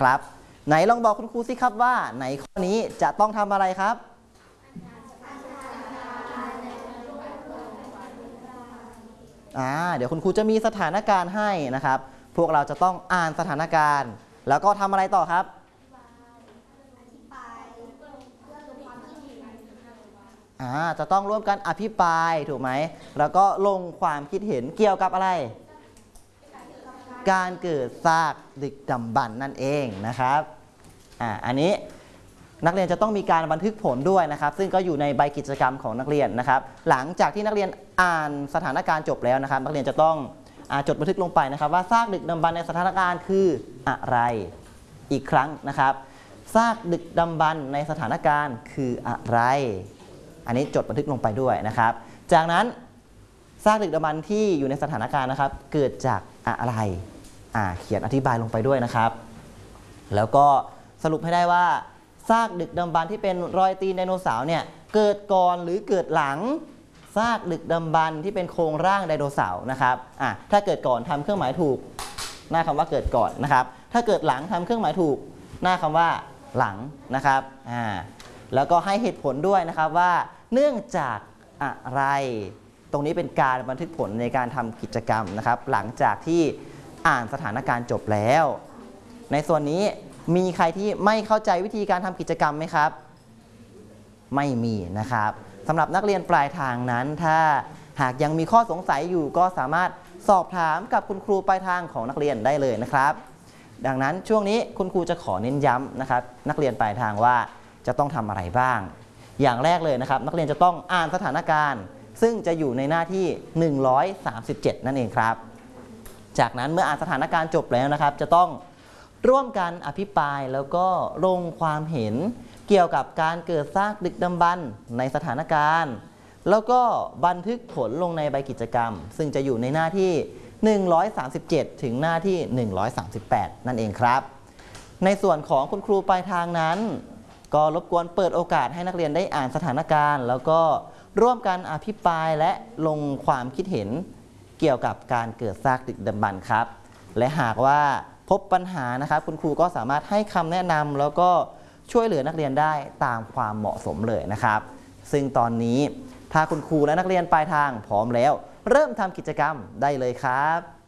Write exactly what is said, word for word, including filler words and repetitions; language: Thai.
นะครับไหนลองบอกคุณครูสิครับว่าในข้อนี้จะต้องทำอะไรครับอ่าเดี๋ยวคุณครูจะมีสถานการณ์ให้นะครับพวกเราจะต้องอ่านสถานการณ์แล้วก็ทำอะไรต่อครับอ่าจะต้องร่วมกันอภิปรายถูกไหมแล้วก็ลงความคิดเห็นเกี่ยวกับอะไรการเกิดซากดึกดำบรรพ์นั่นเองนะครับอ่าอันนี้นักเรียนจะต้องมีการบันทึกผลด้วยนะครับซึ่งก็อยู่ในใบกิจกรรมของนักเรียนนะครับหลังจากที่นักเรียนอ่านสถานการณ์จบแล้วนะครับนักเรียนจะต้องจดบันทึกลงไปนะครับว่าซากดึกดำบรรพ์ในสถานการณ์คืออะไรอีกครั้งนะครับซากดึกดำบรรพ์ในสถานการณ์คืออะไรอันนี้จดบันทึกลงไปด้วยนะครับจากนั้นซากดึกดำบรรพ์ที่อยู่ในสถานการณ์นะครับเกิดจากอะไรอ่าเขียนอธิบายลงไปด้วยนะครับแล้วก็สรุปให้ได้ว่าซากดึกดำบรรพ์ที่เป็นรอยตีนไดโนเสาร์เนี่ยเกิดก่อนหรือเกิดหลังซากดึกดำบรรพ์ที่เป็นโครงร่างไดโนเสาร์นะครับอ่ะถ้าเกิดก่อนทำเครื่องหมายถูกหน้าคำว่าเกิดก่อนนะครับถ้าเกิดหลังทำเครื่องหมายถูกหน้าคำว่าหลังนะครับอ่าแล้วก็ให้เหตุผลด้วยนะครับว่าเนื่องจากอะไรตรงนี้เป็นการบันทึกผลในการทำกิจกรรมนะครับหลังจากที่อ่านสถานการณ์จบแล้วในส่วนนี้มีใครที่ไม่เข้าใจวิธีการทำกิจกรรมไหมครับไม่มีนะครับสำหรับนักเรียนปลายทางนั้นถ้าหากยังมีข้อสงสัยอยู่ก็สามารถสอบถามกับคุณครูปลายทางของนักเรียนได้เลยนะครับดังนั้นช่วงนี้คุณครูจะขอเน้นย้ำนะครับนักเรียนปลายทางว่าจะต้องทำอะไรบ้างอย่างแรกเลยนะครับนักเรียนจะต้องอ่านสถานการณ์ซึ่งจะอยู่ในหน้าที่หนึ่งร้อยสามสิบเจ็ดนั่นเองครับจากนั้นเมื่ออ่านสถานการณ์จบแล้วนะครับจะต้องร่วมกันอภิปรายแล้วก็ลงความเห็นเกี่ยวกับการเกิดซากดึกดำบรรพ์ในสถานการณ์แล้วก็บันทึกผลลงในใบกิจกรรมซึ่งจะอยู่ในหน้าที่หนึ่งร้อยสามสิบเจ็ดถึงหน้าที่หนึ่งร้อยสามสิบแปดนั่นเองครับในส่วนของคุณครูปลายทางนั้นก็รบกวนเปิดโอกาสให้นักเรียนได้อ่านสถานการณ์แล้วก็ร่วมกันอภิปรายและลงความคิดเห็นเกี่ยวกับการเกิดซากดึกดำบรรพ์ครับและหากว่าพบปัญหานะครับคุณครูก็สามารถให้คำแนะนำแล้วก็ช่วยเหลือนักเรียนได้ตามความเหมาะสมเลยนะครับซึ่งตอนนี้ถ้าคุณครูและนักเรียนปลายทางพร้อมแล้วเริ่มทำกิจกรรมได้เลยครับ